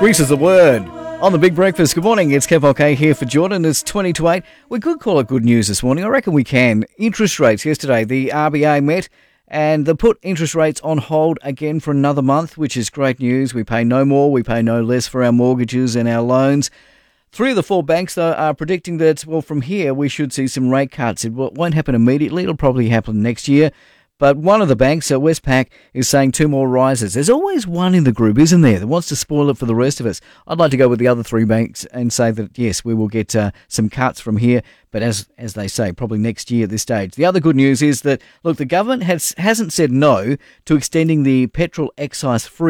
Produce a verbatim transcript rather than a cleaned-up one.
Greece is the word. On the Big Breakfast, good morning. It's Kev OK here for Jordan. It's twenty to eight. We could call it good news this morning. I reckon we can. Interest rates yesterday, the R B A met and they put interest rates on hold again for another month, which is great news. We pay no more, we pay no less for our mortgages and our loans. Three of the four banks, though, are predicting that, well, from here we should see some rate cuts. It won't happen immediately. It'll probably happen next year. But one of the banks, uh, Westpac, is saying two more rises. There's always one in the group, isn't there, that wants to spoil it for the rest of us. I'd like to go with the other three banks and say that, yes, we will get uh, some cuts from here. But as as they say, probably next year at this stage. The other good news is that, look, the government has, hasn't said no to extending the petrol excise free